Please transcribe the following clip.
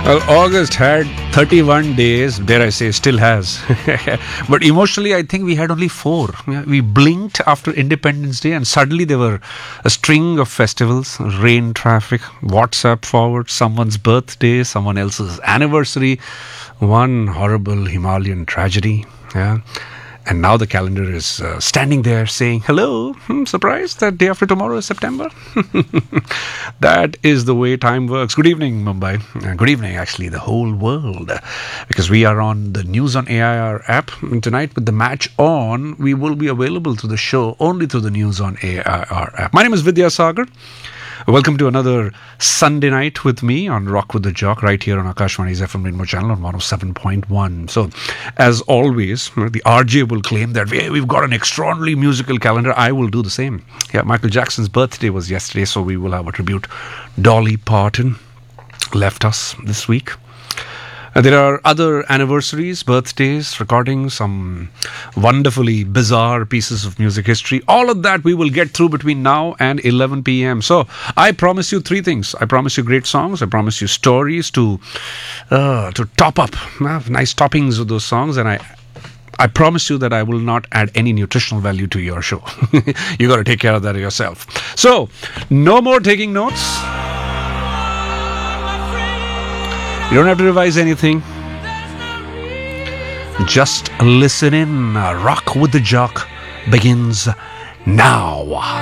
Well, August had 31 days, dare I say, still has. But emotionally, I think we had only 4. We blinked after Independence Day, and suddenly there were a string of festivals, rain traffic, WhatsApp forward, someone's birthday, someone else's anniversary, one horrible Himalayan tragedy. Yeah. And now the calendar is standing there saying, hello, surprised that day after tomorrow is September. That is the way time works. Good evening, Mumbai. Good evening, actually, the whole world. Because we are on the News on AIR app. And tonight with the match on, we will be available to the show only through the News on AIR app. My name is Vidya Sagar. Welcome to another Sunday night with me on Rock with the Jock right here on Akashvani's FM Rainbow channel on 107.1. So, as always, the RJ will claim that we've got an extraordinary musical calendar. I will do the same. Yeah, Michael Jackson's birthday was yesterday, so we will have a tribute. Dolly Parton left us this week. There are other anniversaries, birthdays, recording some wonderfully bizarre pieces of music history. All of that we will get through between now and 11 p.m. So I promise you 3 things. I promise you great songs. I promise you stories to top up, nice toppings of those songs. And I promise you that I will not add any nutritional value to your show. You got to take care of that yourself. So no more taking notes. You don't have to revise anything. Just listen in. Rock with the Jock begins now.